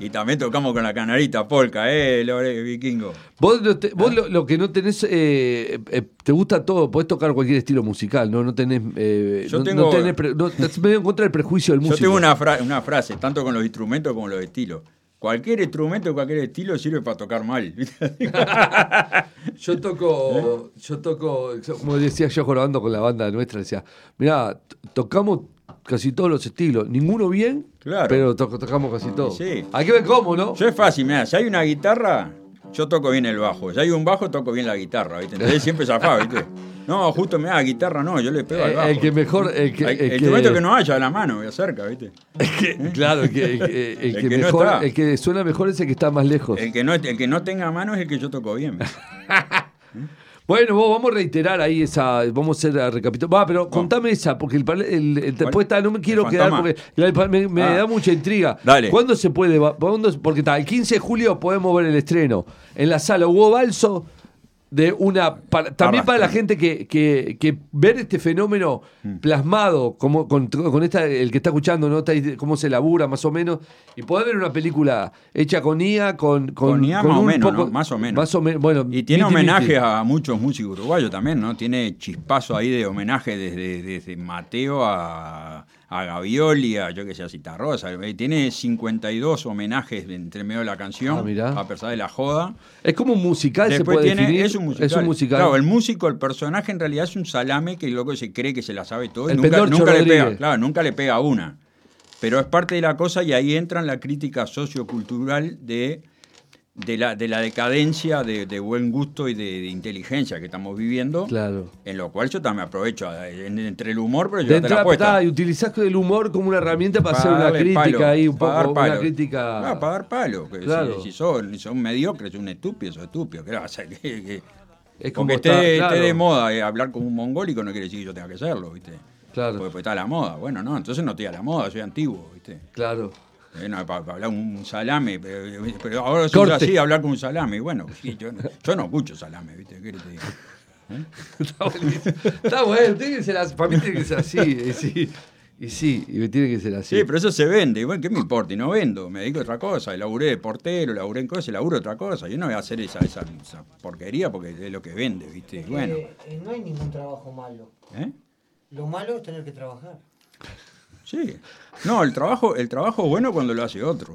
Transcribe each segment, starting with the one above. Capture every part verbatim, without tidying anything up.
Y también tocamos con la canarita polka, ¿eh, Lore, vikingo? Vos, lo, te, vos ¿Ah? lo, lo que no tenés, eh, eh, te gusta todo, podés tocar cualquier estilo musical, ¿no? No tenés. Eh, Yo no, tengo. No tenés pre, no, estás medio en contra del prejuicio del músico. Yo tengo una, fra una frase, tanto con los instrumentos como los estilos. Cualquier instrumento, cualquier estilo sirve para tocar mal. Yo toco, ¿Eh? yo toco, como decía yo jorobando con la banda nuestra, decía, mirá, tocamos casi todos los estilos, ninguno bien, claro. pero to tocamos casi todo. Sí. Hay que ver cómo, ¿no? Yo es fácil, mirá, si hay una guitarra, yo toco bien el bajo. Si hay un bajo, toco bien la guitarra, ¿viste? Entonces siempre zafá, ¿viste? No, justo me da guitarra, no, yo le pego al bajo. El que mejor. El, que, el, el, el que, instrumento que no haya a la mano, me acerca, ¿viste? El que, ¿Eh? Claro, el que, el, el, el el que, que mejor, no el que suena mejor es el que está más lejos. El que no, el que no tenga mano es el que yo toco bien. Bueno, vos, vamos a reiterar ahí esa, vamos a hacer a recapitular. Va, pero contame oh. esa, porque el, el, el después está, no me quiero quedar porque me, me ah. da mucha intriga. Dale. ¿Cuándo se puede? ¿Cuándo, porque está, el quince de julio podemos ver el estreno en la sala Hugo Balso. De una para, también Arrastra. Para la gente que, que, que ver este fenómeno mm. plasmado como con, con esta el que está escuchando, ¿no? Cómo se labura más o menos y poder ver una película hecha con I A con con, con I A con más un o menos, poco, ¿no? Más o menos. Más o menos, bueno, y tiene miti, homenaje miti. a muchos músicos uruguayos también, ¿no? Tiene chispazo ahí de homenaje desde, desde Mateo a a Gavioli, a yo que sé, a Citarrosa. Tiene cincuenta y dos homenajes entre medio de la canción, ah, a pesar de la joda. Es como un musical, Después se puede tiene, definir. Es un musical. Es un musical. Claro, el músico, el personaje en realidad es un salame que el loco se cree que se la sabe todo y el nunca, nunca le pega, claro, nunca le pega una. Pero es parte de la cosa y ahí entra en la crítica sociocultural de De la, de la decadencia de, de buen gusto y de, de inteligencia que estamos viviendo, claro. En lo cual yo también aprovecho en, entre el humor, pero yo te la apuesta. Y utilizás el humor como una herramienta para, para hacer una crítica palo, ahí, un poco, una crítica... No, para dar palo, que claro. si, si sos, sos mediocre, sos un estúpido, sos estúpido, ¿qué vas a hacer? Que, que, es como porque estar, esté, claro. esté de moda eh, hablar como un mongólico no quiere decir que yo tenga que serlo, ¿viste? Claro. Porque, porque está a la moda. Bueno, no, entonces no estoy a la moda, soy antiguo, ¿viste? Claro. Eh, no, para, para hablar un salame, pero, pero ahora soy así, hablar con un salame. Bueno, sí, yo, yo no escucho salame, ¿viste? ¿Qué te digo? ¿Eh? Está buenísimo. Está bueno, tiene que ser así. Para mí tiene que ser así. Y sí, y sí, y tiene que ser así. Sí, pero eso se vende. Y bueno, ¿qué me importa? Y no vendo, me dedico a otra cosa. Laburé de portero, laburé en cosas, laburo otra cosa. Yo no voy a hacer esa, esa, esa porquería porque es lo que vende, ¿viste? Es que, bueno. eh, no hay ningún trabajo malo. ¿Eh? Lo malo es tener que trabajar. Sí. No, el trabajo, el trabajo es bueno cuando lo hace otro.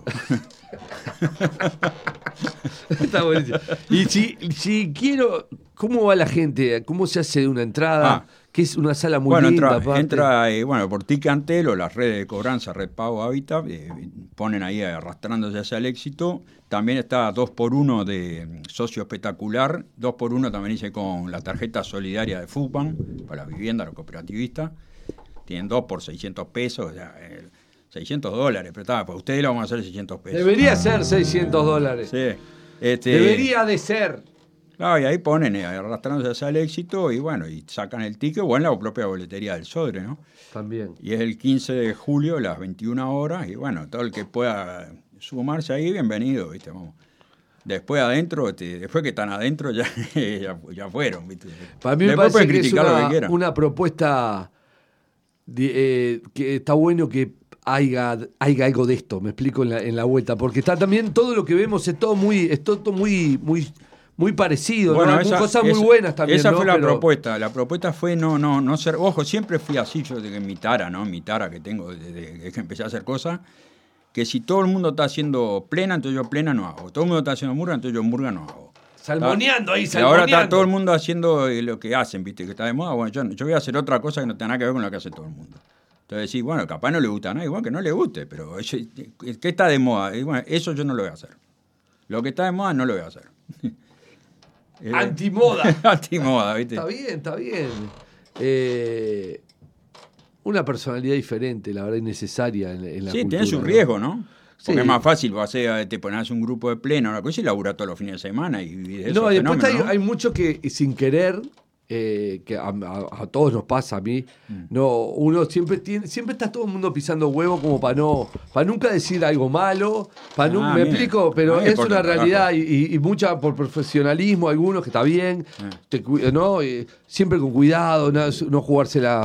Está buenísimo. Y si, si quiero, ¿cómo va la gente? ¿Cómo se hace una entrada? Ah. Que es una sala muy bueno, linda. Entra, entra eh, bueno, por Ticantel o las redes de cobranza, Red Pago, Hábitat, eh, ponen ahí arrastrándose hacia el éxito. También está dos por uno de socio espectacular. dos por uno también hice con la tarjeta solidaria de FUPAN, para la vivienda, los cooperativistas. Tienen dos por seiscientos pesos, o sea, eh, seiscientos dólares, pero está, pues ustedes lo vamos a hacer seiscientos pesos. Debería ah. ser seiscientos dólares. Sí. Este, Debería de ser. Claro, y ahí ponen, eh, arrastrándose hacia el éxito, y bueno, y sacan el ticket, o en la propia boletería del Sodre, ¿no? También. Y es el quince de julio, a las veintiuna horas, y bueno, todo el que pueda sumarse ahí, bienvenido, ¿viste? Vamos. Después adentro, este, después que están adentro, ya, ya, ya fueron, ¿viste? Para mí me después parece que criticar es una, lo que quieran. una propuesta de, eh, que está bueno que haya, haya algo de esto, me explico en la, en la vuelta, porque está también todo lo que vemos es todo muy, es todo muy, muy, muy parecido, bueno, ¿no? esa, cosas muy esa, buenas también. Esa ¿no? fue la Pero... propuesta. La propuesta fue no, no, no ser, ojo, siempre fui así, yo de mi tara, ¿no? Mi tara que tengo desde, desde que empecé a hacer cosas, que si todo el mundo está haciendo plena, entonces yo plena no hago. Todo el mundo está haciendo murga, entonces yo murga no hago. Salmoneando ahí, y salmoneando. ahora está todo el mundo haciendo lo que hacen, ¿viste? Que está de moda. Bueno, yo, yo voy a hacer otra cosa que no tenga nada que ver con lo que hace todo el mundo. Entonces, sí, bueno, capaz no le gusta a nadie, igual que no le guste, pero eso, ¿qué está de moda? Y bueno, eso yo no lo voy a hacer. Lo que está de moda no lo voy a hacer. eh, Antimoda. Antimoda, ¿viste? Está bien, está bien. Eh, una personalidad diferente, la verdad, innecesaria en, en la sí, cultura. Sí, tiene su ¿no? riesgo, ¿no? Porque sí. Es más fácil, vas a, te pones un grupo de plena, una cosa y laburar todos los fines de semana. Y, y eso no, y después hay, ¿no? hay mucho que sin querer... Eh, que a, a, a todos nos pasa, a mí mm. no, uno siempre tiene, siempre está todo el mundo pisando huevo como para no, para nunca decir algo malo, para ah, no, me mire. explico, pero es una realidad y, y mucha por profesionalismo, algunos que está bien, ah. te, ¿no? Eh, siempre con cuidado, no, no jugársela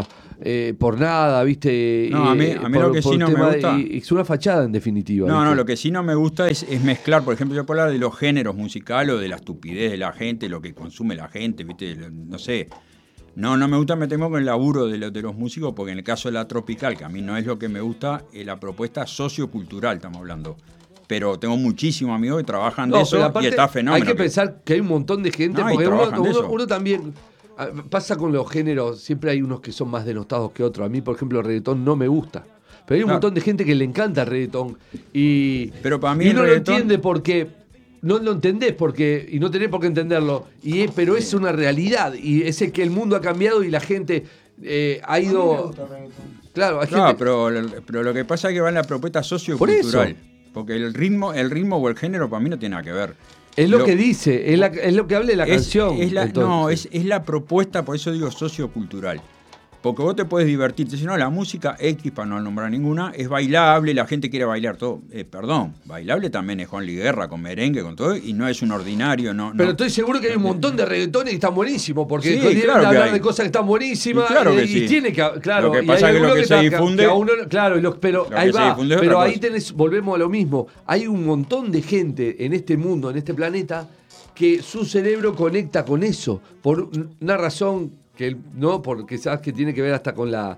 eh, por nada, ¿viste? No, a mí, a mí por, lo que sí no me gusta... De, es una fachada, en definitiva. No, ¿viste? no, lo que sí no me gusta es, es mezclar, por ejemplo, yo puedo hablar de los géneros musicales o de la estupidez de la gente, lo que consume la gente, ¿viste? No sé... No, no me gusta meterme con el laburo de, lo, de los músicos, porque en el caso de la tropical, que a mí no es lo que me gusta, es la propuesta sociocultural, estamos hablando. Pero tengo muchísimos amigos que trabajan no, de eso aparte, y está fenómeno. Hay que, que pensar que hay un montón de gente, no, porque uno, uno, uno también... Pasa con los géneros, siempre hay unos que son más denostados que otros. A mí, por ejemplo, el reggaetón no me gusta. Pero hay un claro. montón de gente que le encanta el reggaetón. Y, pero para mí y uno reggaetón... lo entiende porque... No lo entendés porque y no tenés por qué entenderlo. Y es, pero es una realidad. Y es que el mundo ha cambiado y la gente eh, ha ido... Claro, hay claro gente... pero, pero lo que pasa es que va en la propuesta sociocultural. Por porque el ritmo, el ritmo o el género para mí no tiene nada que ver. Es lo, lo que dice, es, la, es lo que habla de la es, canción. Es la, no, es, es la propuesta, por eso digo sociocultural. Porque vos te puedes divertir. Si no, la música X, para no nombrar ninguna, es bailable, la gente quiere bailar todo. Eh, perdón, bailable también es Juan Luis Guerra, con merengue, con todo, y no es un ordinario. no. Pero no. estoy seguro que hay un montón de reggaetones que están buenísimos, porque sí, tienen claro que hablar hay. de cosas que están buenísimas. Y claro que y, sí. y tiene que, claro, lo que pasa es que lo que, que se difunde. Que a uno, claro, lo, pero lo ahí va. Pero ahí cosa. tenés, volvemos a lo mismo. Hay un montón de gente en este mundo, en este planeta, que su cerebro conecta con eso, por una razón que no, porque sabes que tiene que ver hasta con la.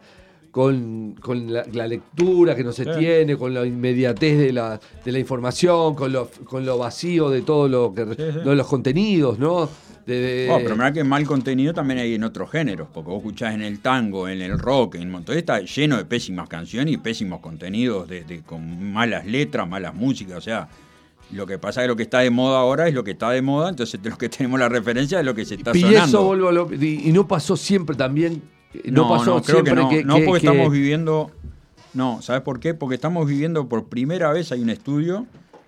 Con, con la, la lectura que no se sí. tiene, con la inmediatez de la, de la información, con lo, con lo vacío de todo lo que sí, sí. de los contenidos, ¿no? De, de, oh, pero mirá que mal contenido también hay en otros géneros, porque vos escuchás en el tango, en el rock, en el montón, está lleno de pésimas canciones y pésimos contenidos, de, de, con malas letras, malas músicas, o sea, lo que pasa es que lo que está de moda ahora es lo que está de moda, entonces los que tenemos la referencia es lo que se está y sonando. Eso vuelvo a lo, y, y no pasó siempre también. No, no pasó no, creo siempre que no. Que, no, que, porque que... estamos viviendo... No, ¿sabes por qué? Porque estamos viviendo por primera vez, hay un estudio,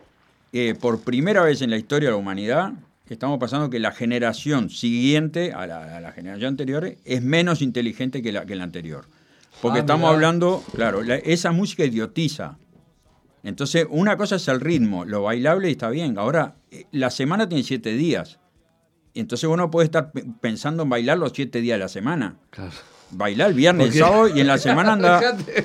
eh, por primera vez en la historia de la humanidad, estamos pasando que la generación siguiente a la, a la generación anterior es menos inteligente que la, que la anterior. Porque ah, estamos mirá. hablando, claro, la, esa música idiotiza. Entonces, una cosa es el ritmo, lo bailable está bien. Ahora, la semana tiene siete días. Entonces vos no podés estar pensando en bailar los siete días de la semana. Claro. Bailar el viernes, el sábado y en la semana anda.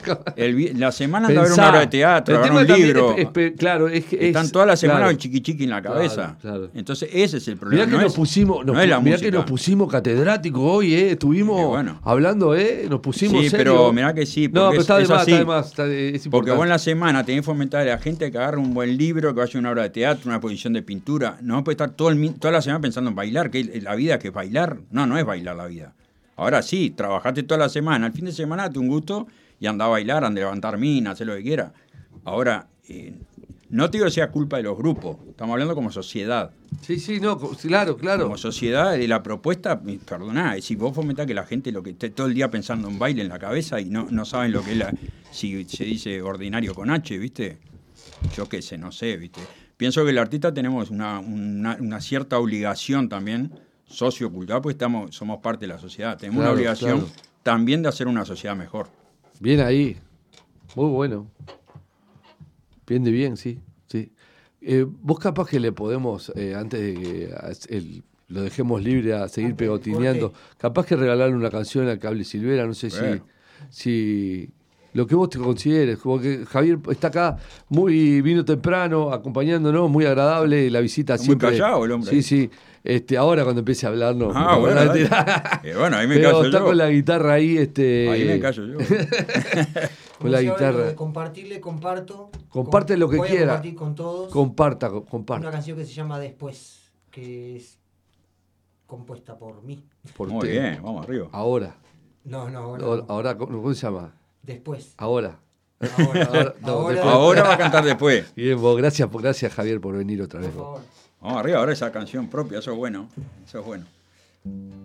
el, la semana anda a ver una obra de teatro, a ver un libro. Es, es, claro, es que están es, toda la semana claro, el chiqui chiqui en la cabeza. Claro, claro. Entonces ese es el problema. Mirá que no nos es, pusimos, nos, no es la mirá música. que nos pusimos catedráticos hoy, eh. Estuvimos bueno. hablando, eh. Nos pusimos. Sí, serio. pero mirá que sí. No, pero es, está de es más, así. está de más. Está de, es porque vos en la semana tenés que fomentar a la gente que agarre un buen libro, que vaya a una obra de teatro, una exposición de pintura. No puede estar todo el, toda la semana pensando en bailar, que la vida que es bailar. No, no es bailar la vida. Ahora sí, trabajaste toda la semana, el fin de semana date un gusto y anda a bailar, anda a levantar minas, hacer lo que quiera. Ahora, eh, no te digo que sea culpa de los grupos, estamos hablando como sociedad. Sí, sí, no, claro, claro. Como sociedad, de la propuesta, perdoná, si vos fomentás que la gente lo que esté todo el día pensando en baile en la cabeza y no, no saben lo que es la, si se dice ordinario con H, ¿viste? Yo qué sé, no sé, ¿viste? Pienso que el artista tenemos una, una, una cierta obligación también sociocultural, porque estamos, somos parte de la sociedad. Tenemos claro, una obligación claro. también de hacer una sociedad mejor. Bien ahí. Muy bueno. Bien de bien, sí. sí. Eh, vos capaz que le podemos, eh, antes de que el, lo dejemos libre a seguir pegotineando, capaz que regalarle una canción al Cable Silvera, no sé bueno. si... si lo que vos te consideres, porque Javier está acá, muy vino temprano, acompañándonos, muy agradable, la visita está siempre. Muy callado el hombre. Sí, sí. Este, ahora cuando empiece a hablar, no. Ah, no, bueno, no, eh, bueno, ahí me pero callo está yo. con la guitarra ahí, este. Ahí me callo yo. con la guitarra. De compartirle, comparto. Comparte lo que voy quiera. A compartir con todos. Comparta, comparta. Una canción que se llama Después, que es compuesta por mí. Por Muy te... bien, vamos arriba. Ahora. No, no, ahora. Ahora, no. ahora ¿cómo se llama? Después. Ahora. Ahora, ahora, no, ahora, ahora va a cantar después. Bien, vos, gracias, gracias Javier por venir otra vez. Por favor. Vamos arriba, ahora esa canción propia, eso es bueno. Eso es bueno.